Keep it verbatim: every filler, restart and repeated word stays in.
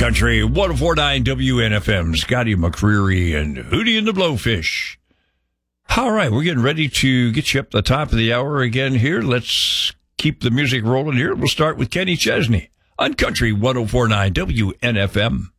Country one oh four point nine W N F M, Scotty McCreery and Hootie and the Blowfish. All right, we're getting ready to get you up the top of the hour again here. Let's keep the music rolling here. We'll start with Kenny Chesney on Country one oh four point nine W N F M.